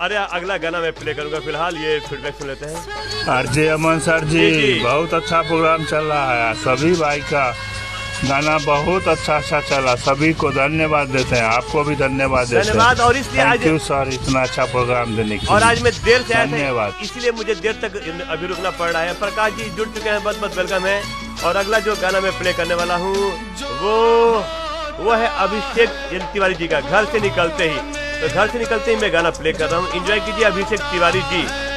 अरे अगला गाना मैं प्ले करूंगा, फिलहाल ये फीडबैक सुन लेते हैं। आरजे अमन सर जी, बहुत अच्छा प्रोग्राम चल रहा है। सभी भाई का गाना बहुत अच्छा चला। सभी को धन्यवाद देते हैं, आपको भी धन्यवाद देते हैं। धन्यवाद। और इसलिए आज सर इतना अच्छा प्रोग्राम देने के लिए। और आज मैं देर से आया था, धन्यवाद। इसलिए मुझे देर तक अभी रुकना पड़ रहा है। प्रकाश जी जुड़ चुके हैं, बहुत बहुत वेलकम है। और अगला जो गाना मैं प्ले करने वाला हूँ वो है अभिषेक तिवारी जी का घर से निकलते ही। तो घर से निकलते ही मैं गाना प्ले कर रहा हूँ, एंजॉय कीजिए अभिषेक तिवारी जी।